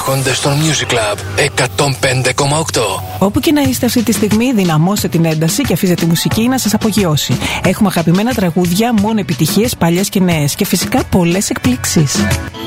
έρχονται στο Music Club 105,8. Όπου και να είστε αυτή τη στιγμή, δυναμώστε την ένταση και αφήστε τη μουσική να σας απογειώσει. Έχουμε αγαπημένα τραγούδια, μόνο επιτυχίες, παλιές και νέες. Και φυσικά πολλές εκπλήξεις.